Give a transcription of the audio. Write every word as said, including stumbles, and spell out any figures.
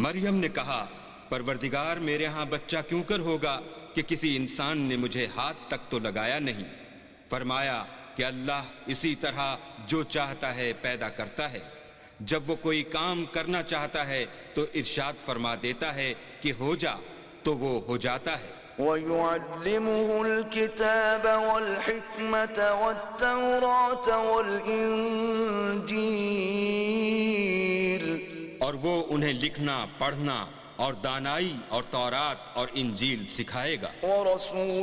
मरियम ने कहा, परवरदिगार, मेरे यहाँ बच्चा क्यों कर होगा कि किसी इंसान ने मुझे हाथ तक तो लगाया नहीं। फरमाया कि अल्लाह इसी तरह जो चाहता है पैदा करता है। जब वो कोई काम करना चाहता है तो इरशाद फरमा देता है कि हो जा, तो वो हो जाता है। वयुअल्लिमुहुल किताब वल हिकमत वत्तौरात वल इंजील, और वो उन्हें लिखना, पढ़ना और दानाई और तौरात और इंजील सिखाएगा।